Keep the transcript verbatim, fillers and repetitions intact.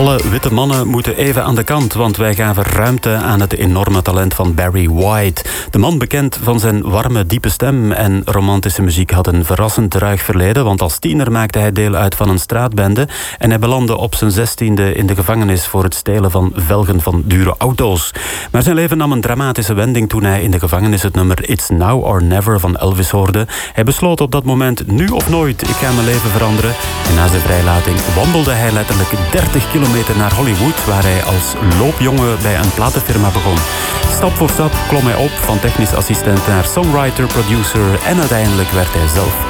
Alle witte mannen moeten even aan de kant, want wij gaven ruimte aan het enorme talent van Barry White. De man, bekend van zijn warme, diepe stem en romantische muziek, had een verrassend ruig verleden, want als tiener maakte hij deel uit van een straatbende en hij belandde op zijn zestiende in de gevangenis voor het stelen van velgen van dure auto's. Maar zijn leven nam een dramatische wending toen hij in de gevangenis het nummer It's Now or Never van Elvis hoorde. Hij besloot op dat moment, nu of nooit, ik ga mijn leven veranderen. En na zijn vrijlating wandelde hij letterlijk dertig kilometer naar Hollywood, waar hij als loopjongen bij een platenfirma begon. Stap voor stap klom hij op van technisch assistent naar songwriter, producer en uiteindelijk werd hij zelf